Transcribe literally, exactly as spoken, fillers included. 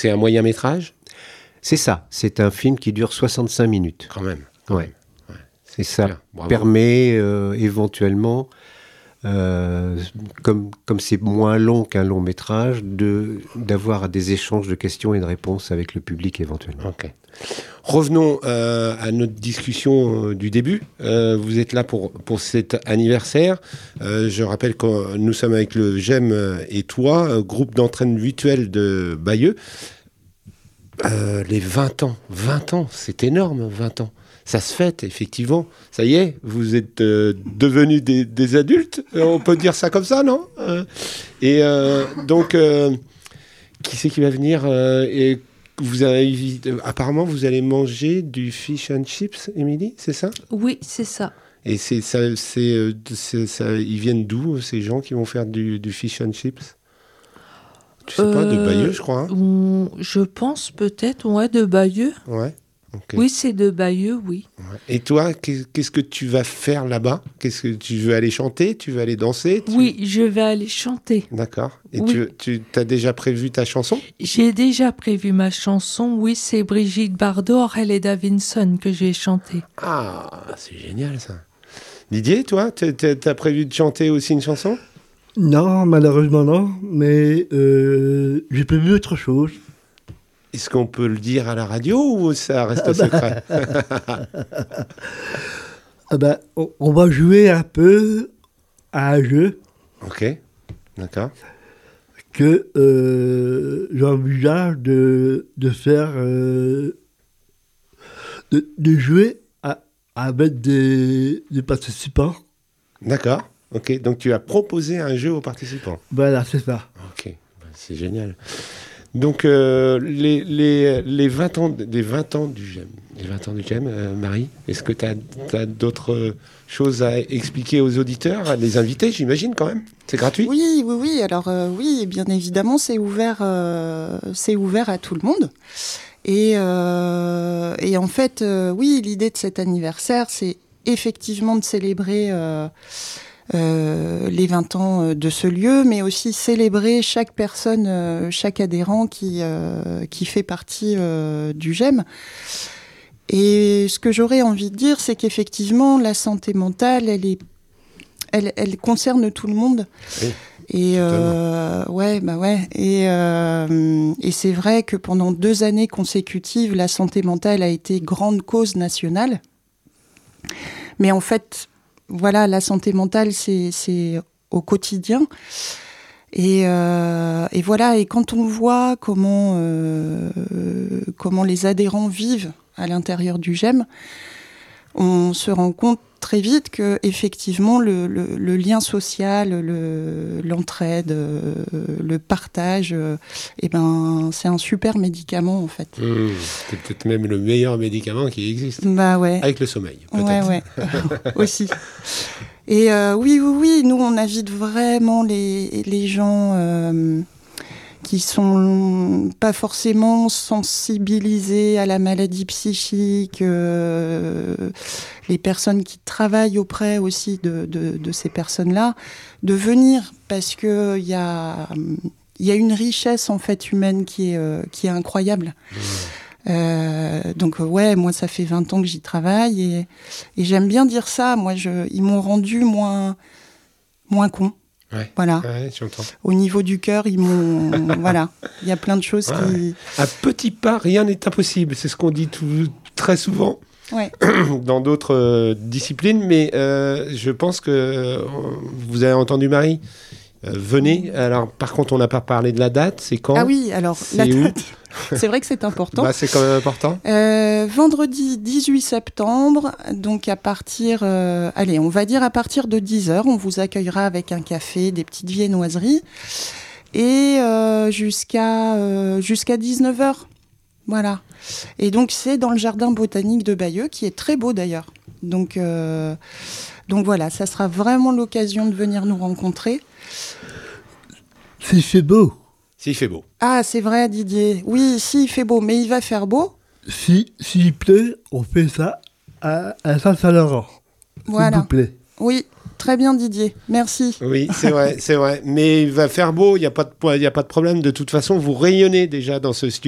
c'est un moyen métrage ? C'est ça, c'est un film qui dure soixante-cinq minutes. Quand même. Quand ouais. même. Ouais. Et ça Bravo. permet euh, éventuellement, euh, comme, comme c'est moins long qu'un long métrage, de, d'avoir des échanges de questions et de réponses avec le public éventuellement. Ok. Revenons euh, à notre discussion euh, du début. Euh, vous êtes là pour, pour cet anniversaire. Euh, je rappelle que nous sommes avec le J'aime et toi, euh, groupe d'entraîne mutuelle de Bayeux. Euh, les vingt ans. vingt ans, c'est énorme, vingt ans. Ça se fête, effectivement. Ça y est, vous êtes euh, devenus des, des adultes. Euh, on peut dire ça comme ça, non ? euh, Et euh, donc, euh, qui c'est qui va venir euh, et vous avez, apparemment, vous allez manger du fish and chips, Émilie, c'est ça ? Oui, c'est ça. Et c'est, ça, c'est, c'est, ça, ils viennent d'où, ces gens qui vont faire du, du fish and chips ? Tu sais euh, pas, de Bayeux, je crois. Hein ? Je pense peut-être, ouais, de Bayeux. Ouais. Okay. Oui, c'est de Bayeux, oui. Ouais. Et toi, qu'est-ce que tu vas faire là-bas ? Qu'est-ce que tu veux aller chanter ? Tu veux aller danser ? tu... Oui, je vais aller chanter. D'accord. Et oui. tu, tu as déjà prévu ta chanson ? J'ai déjà prévu ma chanson. Oui, c'est Brigitte Bardot, Aurel et Davidson que je vais chanter. Ah, c'est génial ça. Didier, toi, tu as prévu de chanter aussi une chanson ? Non, malheureusement non, mais euh, j'ai prévu autre chose. Est-ce qu'on peut le dire à la radio ou ça reste ah secret ? ah ben, on, on va jouer un peu à un jeu. Ok, d'accord. Que euh, j'envisage de, de faire, euh, de, de jouer à, avec des, des participants. D'accord, ok. Donc tu as proposé un jeu aux participants. Voilà, c'est ça. Ok, c'est génial. Donc, euh, les, les, les, vingt ans, les vingt ans du J'aime, les vingt ans du J'aime, euh, Marie, est-ce que tu as d'autres choses à expliquer aux auditeurs, à les inviter, j'imagine, quand même ? C'est gratuit ? Oui, oui, oui. Alors, euh, oui, bien évidemment, c'est ouvert, euh, c'est ouvert à tout le monde. Et, euh, et en fait, euh, oui, l'idée de cet anniversaire, c'est effectivement de célébrer... Euh, Euh, les vingt ans de ce lieu, mais aussi célébrer chaque personne, euh, chaque adhérent qui, euh, qui fait partie euh, du J'aime. Et ce que j'aurais envie de dire, c'est qu'effectivement, la santé mentale, elle, est, elle, elle concerne tout le monde. Oui, et, euh, ouais, bah ouais. Et, euh, et c'est vrai que pendant deux années consécutives, la santé mentale a été grande cause nationale. Mais en fait... Voilà, la santé mentale, c'est, c'est au quotidien. Et, euh, et voilà, et quand on voit comment, euh, comment les adhérents vivent à l'intérieur du J'aime, on se rend compte très vite que effectivement le, le, le lien social, le, l'entraide, le partage, eh ben c'est un super médicament en fait. Mmh, c'est peut-être même le meilleur médicament qui existe. Bah ouais. Avec le sommeil, peut-être. Ouais, ouais, aussi. Et euh, oui, oui, oui, nous on invite vraiment les les gens. Euh, qui sont pas forcément sensibilisés à la maladie psychique, euh, les personnes qui travaillent auprès aussi de, de, de ces personnes-là, de venir parce que il y a, il y a une richesse en fait humaine qui est, euh, qui est incroyable. Mmh. Euh, donc ouais, moi ça fait vingt ans que j'y travaille et, et j'aime bien dire ça. Moi, je, ils m'ont rendu moins, moins con. Ouais. Voilà. Ouais, j'entends. Au niveau du cœur, ils m'ont. Voilà. Il y a plein de choses ouais. qui. À petits pas, rien n'est impossible. C'est ce qu'on dit tout, très souvent ouais. dans d'autres euh, disciplines. Mais euh, je pense que euh, vous avez entendu Marie. Euh, venez. Alors, par contre, on n'a pas parlé de la date. C'est quand ? Ah oui, alors, c'est la où date. C'est vrai que c'est important. Bah, c'est quand même important. Euh, vendredi dix-huit septembre, donc à partir, euh, allez, on va dire à partir de dix heures, on vous accueillera avec un café, des petites viennoiseries, et euh, jusqu'à, euh, jusqu'à dix-neuf heures. Voilà. Et donc, c'est dans le jardin botanique de Bayeux, qui est très beau d'ailleurs. Donc, euh, donc voilà, ça sera vraiment l'occasion de venir nous rencontrer. Si c'est beau. S'il fait beau. Ah, c'est vrai, Didier. Oui, si, il fait beau, mais il va faire beau. Si, s'il pleut, on fait ça à, à Saint-Saint-Laurent. Voilà. S'il vous plaît. Oui, très bien, Didier. Merci. Oui, c'est vrai, c'est vrai. Mais il va faire beau, il n'y a pas de, il n'y a pas de problème. De toute façon, vous rayonnez déjà dans ce studio.